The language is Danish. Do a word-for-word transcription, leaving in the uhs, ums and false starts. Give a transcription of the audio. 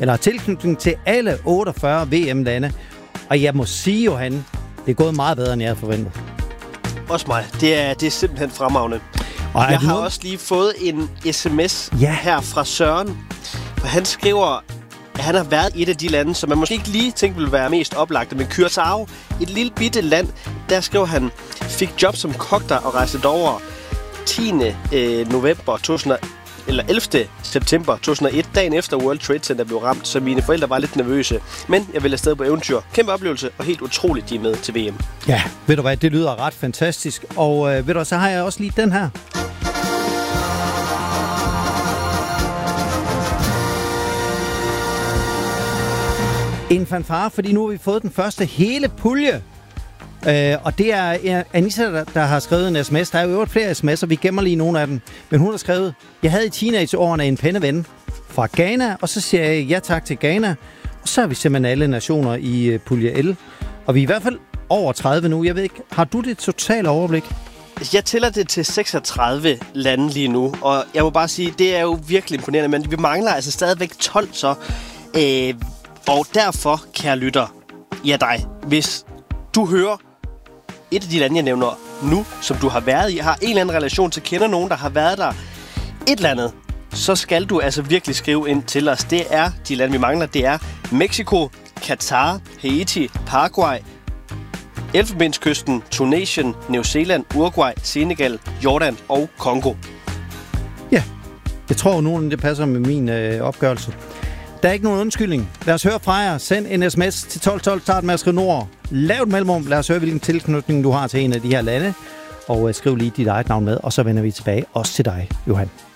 eller tilknytning til alle otteogfyrre V M-lande. Og jeg må sige, Johan, det er gået meget bedre, end jeg havde forventet. Også mig. Det er, det er simpelthen fremragende. Og jeg har nu... også lige fået en sms ja. her fra Søren, hvor han skriver, at han har været i et af de lande, som man måske ikke lige tænkte ville være mest oplagte, men Curaçao, et lille bitte land, der skriver han, fik job som kok der og rejste derover tiende november to tusind, eller ellevte september to tusind og et, dagen efter World Trade Center blev ramt, så mine forældre var lidt nervøse. Men jeg ville afsted på eventyr. Kæmpe oplevelse, og helt utroligt, de er med til V M. Ja, ved du hvad, det lyder ret fantastisk. Og øh, ved du, så har jeg også lige den her. En fanfare, fordi nu har vi fået den første hele pulje. Øh, og det er Anissa, der, der har skrevet en sms. Der er jo flere sms'er, vi gemmer lige nogle af dem. Men hun har skrevet, jeg havde i teenageårene en penneven fra Ghana, og så siger jeg ja tak til Ghana. Og så er vi simpelthen alle nationer i uh, pulje L. Og vi er i hvert fald over tredive nu. Jeg ved ikke, har du det totale overblik? Jeg tæller det til seksogtredive lande lige nu, og jeg må bare sige, det er jo virkelig imponerende, men vi mangler altså stadigvæk tolv så. Øh, og derfor, kære lytter, ja dig, hvis du hører et af de lande, jeg nævner nu, som du har været i, har en eller anden relation til, kender nogen, der har været der, et eller andet, så skal du altså virkelig skrive ind til os. Det er de lande, vi mangler. Det er Mexico, Katar, Haiti, Paraguay, Elfenbenskysten, Tunesien, New Zealand, Uruguay, Senegal, Jordan og Kongo. Ja, jeg tror, at nogen det passer med min øh, opgørelse. Der er ikke nogen undskyldning. Lad os høre fra jer. Send en sms til tolv tolv. Start med at skrive nord. Lav et mellemrum. Lad os høre, hvilken tilknytning du har til en af de her lande. Og øh, skriv lige dit eget navn med. Og så vender vi tilbage. Også til dig, Johan.